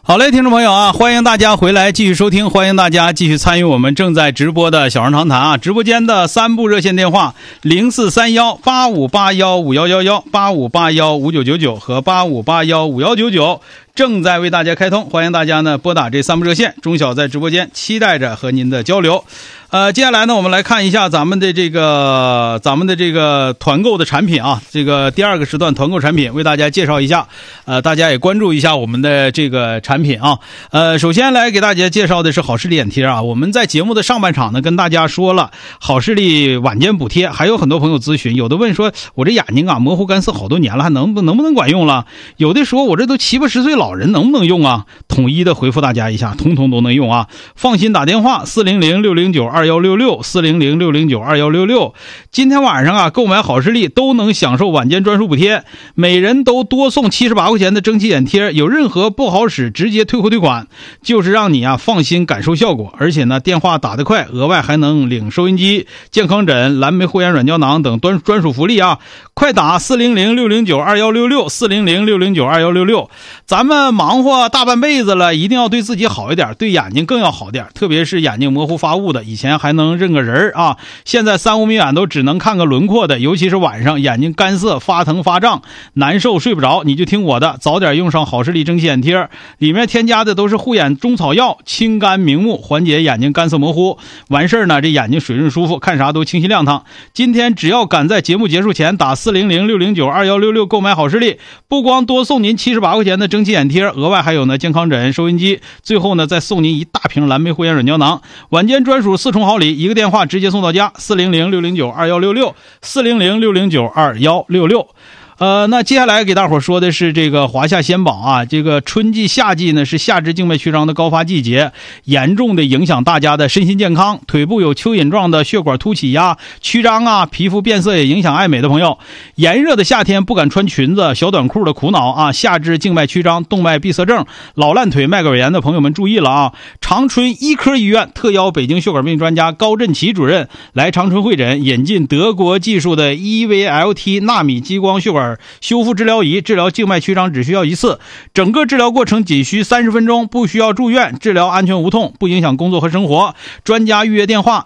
好嘞，听众朋友啊，欢迎大家回来继续收听，欢迎大家继续参与我们正在直播的小人长谈啊，直播间的3部热线电话04318581511185815999和85815199正在为大家开通，欢迎大家呢拨打这3部热线，钟晓在直播间期待着和您的交流。接下来呢，我们来看一下咱们的这个团购的产品啊，这个第2个时段团购产品为大家介绍一下，大家也关注一下我们的这个产品啊。首先来给大家介绍的是好视力眼贴啊，我们在节目的上半场呢跟大家说了好视力晚间补贴，还有很多朋友咨询，有的问说我这眼睛啊模糊干涩好多年了，还能不能管用了？有的说我这都70、80岁老人能不能用啊？统一的回复大家一下，统统都能用啊！放心打电话400-609-2166，400-609-2166。今天晚上啊，购买好视力都能享受晚间专属补贴，每人都多送78块钱的蒸汽眼贴，有任何不好使直接退货退款，就是让你啊放心感受效果。而且呢，电话打得快，额外还能领收音机、健康枕、蓝莓护眼软胶囊等专属福利啊！快打400-609-2166，400-609-2166。咱们忙活大半辈子了，一定要对自己好一点，对眼睛更要好点，特别是眼睛模糊发雾的，以前还能认个人啊，现在3-5米远都只能看个轮廓的，尤其是晚上眼睛干涩发疼发胀难受睡不着，你就听我的，早点用上好视力蒸汽眼贴，里面添加的都是护眼中草药，清肝明目，缓解眼睛干涩模糊，完事呢这眼睛水润舒服，看啥都清晰亮堂。今天只要赶在节目结束前打400-609-2166购买好视力，不光多送您78块钱的蒸汽眼贴，额外还有呢健康枕、收音机，最后呢再送您一大瓶蓝莓护眼软胶囊，晚间专属4重好礼，一个电话直接送到家，400-609-2166， 400-609-2166。那接下来给大伙说的是这个华夏先宝啊，这个春季夏季呢是下肢静脉曲张的高发季节，严重的影响大家的身心健康，腿部有蚯蚓状的血管凸起呀、曲张啊，皮肤变色也影响爱美的朋友，炎热的夏天不敢穿裙子、小短裤的苦恼啊，下肢静脉曲张、动脉闭塞症、老烂腿、脉管炎的朋友们注意了啊！长春医科医院特邀北京血管病专家高振奇主任来长春会诊，引进德国技术的 EVLT 纳米激光血管修复治疗仪，治疗静脉曲张只需要1次，整个治疗过程仅需30分钟，不需要住院，治疗安全无痛，不影响工作和生活。专家预约电话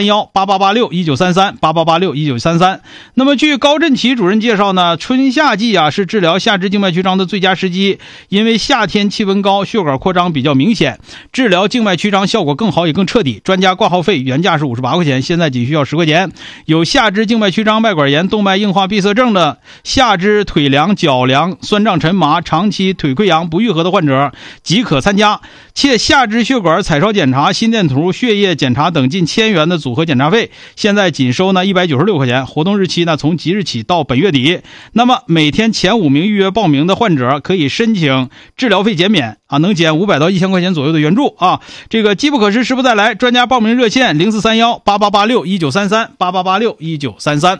043188861933 88861933。那么据高振奇主任介绍呢，春夏季啊是治疗下肢静脉曲张的最佳时机，因为夏天气温高，血管扩张比较明显，治疗静脉曲张效果更好也更彻底。专家挂号费原价是58块钱，现在仅需要10块钱。有下肢静脉曲张、脉管炎、动脉硬化闭塞症的，下肢腿凉、脚凉、酸胀沉麻、长期腿溃疡不愈合的患者即可参加，且下肢血管彩超检查、心电图、血液检查等近1000元的组合检查费，现在仅收呢196块钱，活动日期呢从即日起到本月底。那么每天前5名预约报名的患者可以申请治疗费减免啊，能减500到1000块钱左右的援助啊。这个机不可失，时不再来，专家报名热线043188861933 88861933。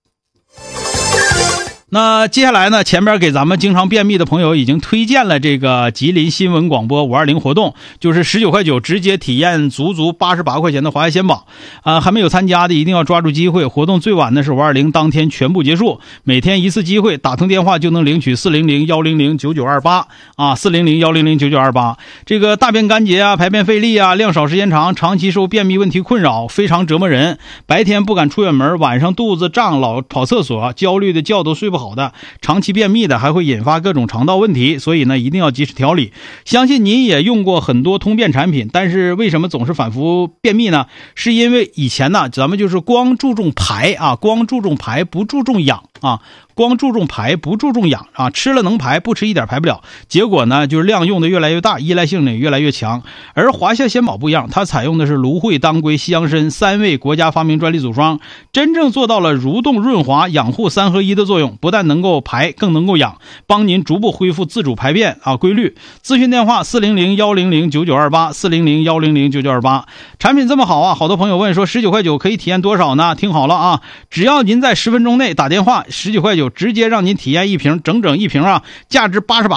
那接下来呢，前面给咱们经常便秘的朋友已经推荐了这个吉林新闻广播520活动，就是19块9直接体验足88块钱的华夏先宝还没有参加的一定要抓住机会，活动最晚的是520当天全部结束，每天1次机会，打通电话就能领取400-100-9928啊，400-100-9928。这个大便干结啊、排便费力啊、量少时间长、长期受便秘问题困扰，非常折磨人，白天不敢出远门，晚上肚子胀老跑厕所，焦虑的觉都睡不好的，长期便秘的还会引发各种肠道问题，所以呢一定要及时调理。相信您也用过很多通便产品，但是为什么总是反复便秘呢？是因为以前呢咱们就是光注重排啊，光注重排不注重养啊，光注重排不注重养啊，吃了能排，不吃一点排不了，结果呢就是量用的越来越大，依赖性呢也越来越强。而华夏先宝不一样，它采用的是芦荟、当归、西洋参3味国家发明专利组装，真正做到了蠕动、润滑、养护3合1的作用，不但能够排，更能够养，帮您逐步恢复自主排便啊规律。咨询电话400-100-9928 400-100-9928。产品这么好啊，好多朋友问说19块9可以体验多少呢？听好了啊，只要您在10分钟内打电话，19块9直接让您体验一瓶，整整一瓶啊，价值88